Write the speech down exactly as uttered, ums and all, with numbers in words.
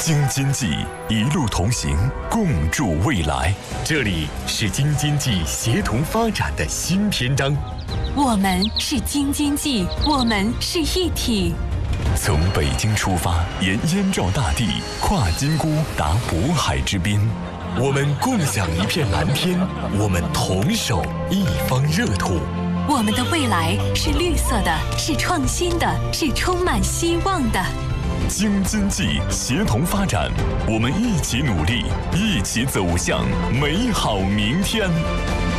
京津冀一路同行，共筑未来。这里是京津冀协同发展的新篇章。 我们是京津冀，我们是一体。 从北京出发，沿燕赵大地，跨金沽达渤海之滨。我们共享一片蓝天，我们同守一方热土。 我们的未来是绿色的，是创新的，是充满希望的。 京津冀协同发展，我们一起努力，一起走向美好明天。